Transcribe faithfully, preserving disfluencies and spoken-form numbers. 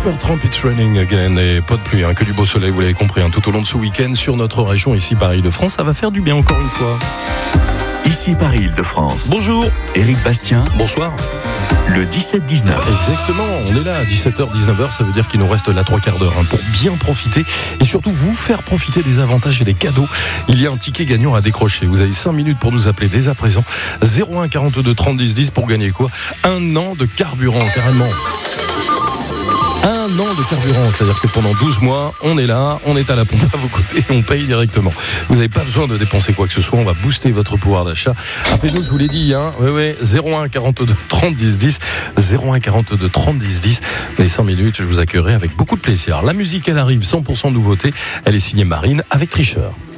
Supertramp, it's raining again. Et pas de pluie, hein, que du beau soleil, vous l'avez compris, hein, tout au long de ce week-end sur notre région, ici Paris-Île-de-France. Ça va faire du bien encore une fois. Ici Paris-Île-de-France. Bonjour. Éric Bastien. Bonsoir. Le dix-sept dix-neuf. Exactement, on est là à dix-sept heures dix-neuf heures, ça veut dire qu'il nous reste là trois quarts d'heure hein, pour bien profiter et surtout vous faire profiter des avantages et des cadeaux. Il y a un ticket gagnant à décrocher. Vous avez cinq minutes pour nous appeler dès à présent. zéro un quarante-deux trente dix dix pour gagner quoi ? Un an de carburant, carrément. Un an de carburant, c'est-à-dire que pendant douze mois, on est là, on est à la pompe à vos côtés et on paye directement. Vous n'avez pas besoin de dépenser quoi que ce soit, on va booster votre pouvoir d'achat. Appelez-nous, je vous l'ai dit, hein, ouais, ouais, zéro un quarante-deux trente dix dix, zéro un quarante-deux trente dix dix. Les cinq minutes, je vous accueillerai avec beaucoup de plaisir. La musique, elle arrive, cent pour cent nouveauté, elle est signée Marine avec Tricheur.